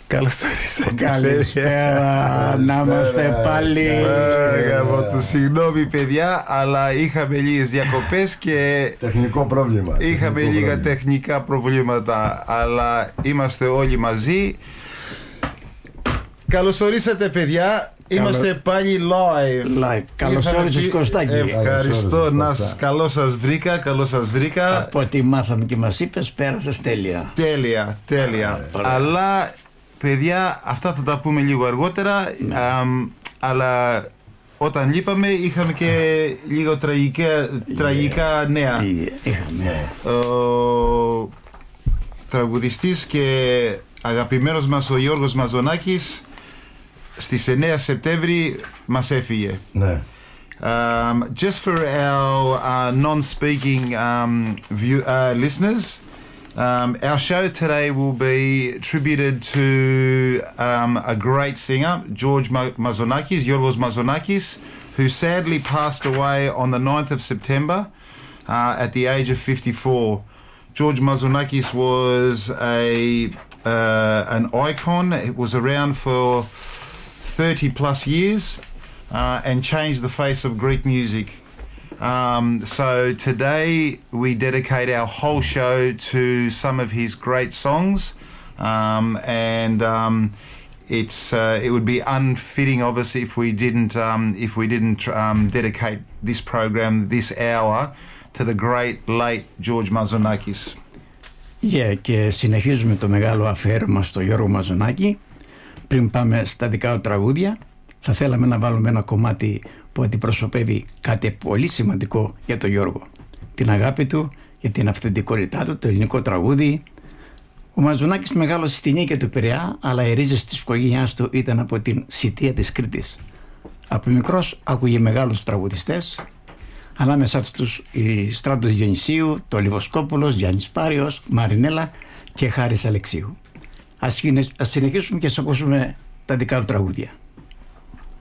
Καλώς ορίσατε. Καλησπέρα, να είμαστε πάλι. Συγγνώμη παιδιά, αλλά είχαμε λίγες διακοπές και τεχνικό πρόβλημα. Είχαμε λίγα τεχνικά προβλήματα, αλλά είμαστε όλοι μαζί. Καλώς ορίσατε παιδιά. Είμαστε πάλι live. Καλώς όρισες Κωστάκη. Ευχαριστώ. Καλώς σας βρήκα. Από ό,τι μάθαμε και μας είπες, πέρασες τέλεια. Τέλεια. Αλλά παιδιά, αυτά θα τα πούμε λίγο αργότερα. Αλλά όταν λείπαμε είχαμε και λίγο τραγικά νέα. Ο τραγουδιστής και αγαπημένος μας ο Γιώργος Μαζονάκης στις 9 Σεπτέμβρη μας έφυγε. Ναι. Just for our non-speaking listeners, our show today will be tributed to a great singer, George Mazonakis, Yorgos Mazonakis, who sadly passed away on the 9th of September at the age of 54. George Mazonakis was an icon. It was around for 30 plus years and changed the face of Greek music. So today we dedicate our whole show to some of his great songs, and it would be unfitting of us if we didn't dedicate this program, this hour, to the great late George Mazonakis. Και συνεχίζουμε το μεγάλο αφιέρωμα στο Γιώργο Μαζονάκη. Πριν πάμε στα δικά του τραγούδια, θα θέλαμε να βάλουμε ένα κομμάτι που αντιπροσωπεύει κάτι πολύ σημαντικό για τον Γιώργο. Την αγάπη του, για την αυθεντικότητά του, το ελληνικό τραγούδι. Ο Μαζονάκης μεγάλωσε στη Νίκαια του Πειραιά, αλλά οι ρίζες της οικογένειάς του ήταν από την Σιτία της Κρήτης. Από μικρός άκουγε μεγάλους τραγουδιστές, ανάμεσά τους η Στράτος Διονυσίου, το Λιβοσκόπουλος, Γιάννης Πάριος, Μαρινέλα και Χάρης Αλεξίου. Ας συνεχίσουμε και ας ακούσουμε τα δικά του τραγούδια.